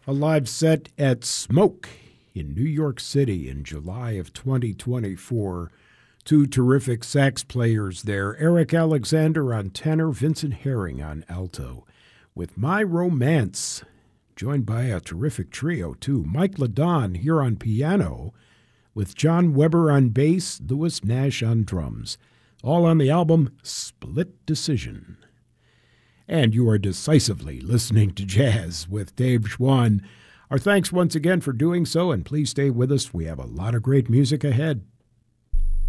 A live set at Smoke in New York City in July of 2024. Two terrific sax players there, Eric Alexander on tenor, Vincent Herring on alto, with My Romance, joined by a terrific trio too. Mike LaDon here on piano, with John Weber on bass, Louis Nash on drums, all on the album Split Decision. And you are decisively listening to Jazz with Dave Schwann. Our thanks once again for doing so, and please stay with us. We have a lot of great music ahead.